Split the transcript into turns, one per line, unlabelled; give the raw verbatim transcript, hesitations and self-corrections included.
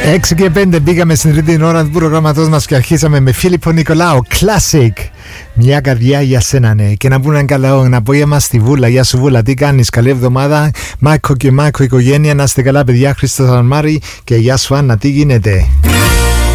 έξι και πέντε μπήκαμε στην τρίτη ώρα του προγραμματός μας και αρχίσαμε με Φίλιππο Νικολάου, Classic. Μια καρδιά για σένα, ναι. Και να πούμε έναν καλό, να πω για μας τη Βούλα. Γεια σου Βούλα, τι κάνεις, καλή εβδομάδα. Μάκο και Μάκο οικογένεια, να είστε καλά παιδιά. Χρήστος Αλμάρη και γεια σου Άννα, τι γίνεται.